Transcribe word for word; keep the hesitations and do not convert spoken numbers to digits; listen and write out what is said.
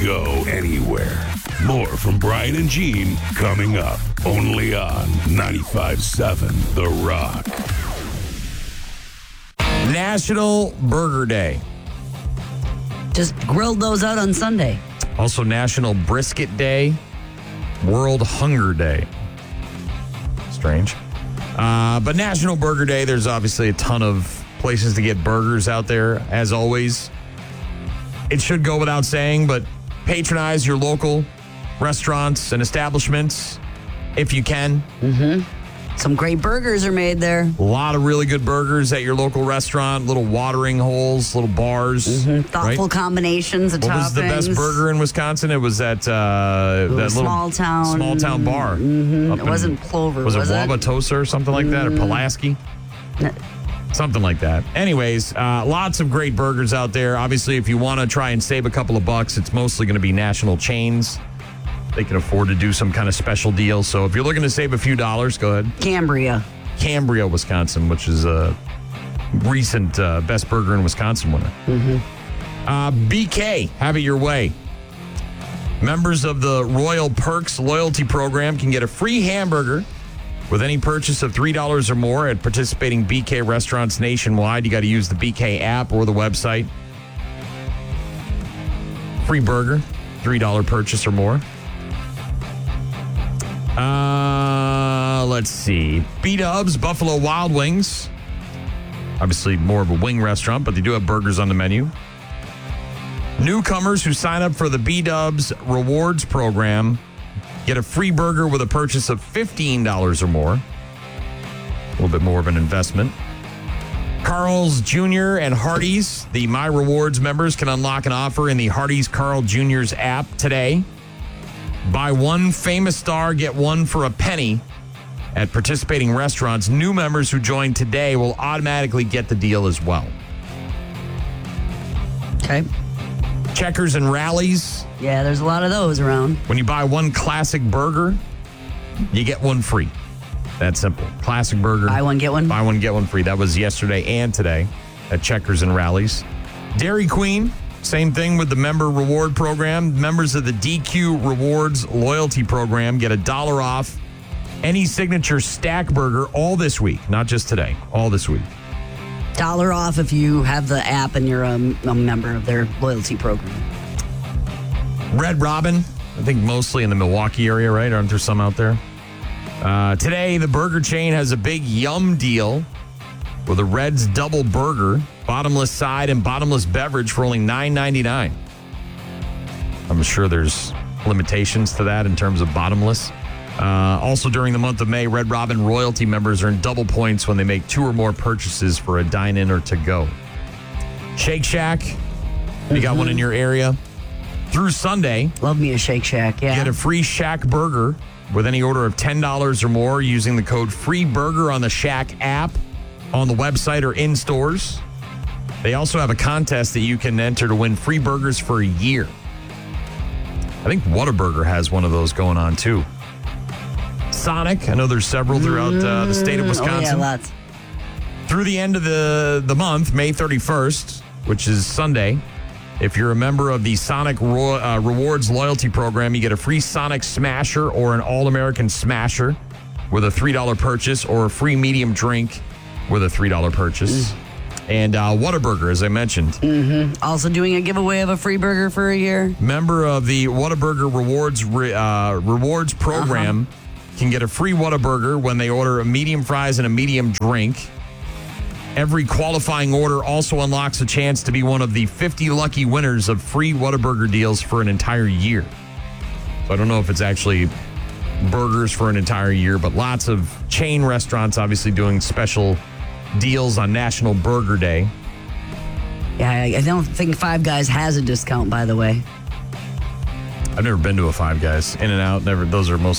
go anywhere. More from Brian and Gene coming up only on ninety-five point seven The Rock. National Burger Day. Just grilled those out on Sunday. Also National Brisket Day. World Hunger Day. Strange. Uh, but National Burger Day, there's obviously a ton of places to get burgers out there, as always. It should go without saying, but patronize your local restaurants and establishments if you can. Mm-hmm. Some great burgers are made there. A lot of really good burgers at your local restaurant, little watering holes, little bars. Mm-hmm. Thoughtful right? combinations of what toppings. What was the best burger in Wisconsin? It was at uh, little that small little town. small town bar. Mm-hmm. It in, wasn't Plover, was, was it? it? Wauwatosa or something like that, or Pulaski? No. Something like that. Anyways, uh, lots of great burgers out there. Obviously, if you want to try and save a couple of bucks, it's mostly going to be national chains. They can afford to do some kind of special deal. So if you're looking to save a few dollars, go ahead. Cambria. Cambria, Wisconsin, which is a recent uh, Best Burger in Wisconsin winner. Mm-hmm. Uh, B K, have it your way. Members of the Royal Perks loyalty program can get a free hamburger with any purchase of three dollars or more at participating B K restaurants nationwide. You got to use the B K app or the website. Free burger, three dollars purchase or more. Uh, let's see. B-Dubs, Buffalo Wild Wings. Obviously more of a wing restaurant, but they do have burgers on the menu. Newcomers who sign up for the B-Dubs Rewards program get a free burger with a purchase of fifteen dollars or more. A little bit more of an investment. Carl's Junior and Hardee's, the My Rewards members, can unlock an offer in the Hardee's Carl Junior's app today. Buy one famous star, get one for a penny at participating restaurants. New members who join today will automatically get the deal as well. Okay. Checkers and Rallies. Yeah, there's a lot of those around. When you buy one classic burger, you get one free. That's simple. Classic burger. Buy one, get one. Buy one, get one free. That was yesterday and today at Checkers and Rallies. Dairy Queen. Same thing with the member reward program. Members of the D Q Rewards loyalty program get a dollar off any signature stack burger all this week, not just today, all this week. Dollar off if you have the app and you're a, a member of their loyalty program. Red Robin, I think mostly in the Milwaukee area, right? Aren't there some out there? Uh, today, the burger chain has a big yum deal with a Red's double burger, bottomless side, and bottomless beverage for only nine ninety-nine. I'm sure there's limitations to that in terms of bottomless. Uh, also, during the month of May, Red Robin royalty members earn double points when they make two or more purchases for a dine-in or to-go. Shake Shack, if you mm-hmm. got one in your area. Through Sunday, love me a Shake Shack, yeah. Get a free Shack burger with any order of ten dollars or more using the code FREEBURGER on the Shack app, on the website, or in stores. They also have a contest that you can enter to win free burgers for a year. I think Whataburger has one of those going on, too. Sonic, I know there's several throughout uh, the state of Wisconsin. Oh, yeah, lots. Through the end of the, the month, May thirty-first, which is Sunday, if you're a member of the Sonic Ro- uh, Rewards loyalty program, you get a free Sonic Smasher or an All-American Smasher with a three dollars purchase, or a free medium drink with a three dollars purchase. Mm. And uh, Whataburger, as I mentioned. Mm-hmm. Also doing a giveaway of a free burger for a year. Member of the Whataburger Rewards re- uh, Rewards program uh-huh. can get a free Whataburger when they order a medium fries and a medium drink. Every qualifying order also unlocks a chance to be one of the fifty lucky winners of free Whataburger deals for an entire year. So I don't know if it's actually burgers for an entire year, but lots of chain restaurants obviously doing special deals on National Burger Day. Yeah, I, I don't think Five Guys has a discount, by the way. I've never been to a Five Guys. In and Out, never. Those are most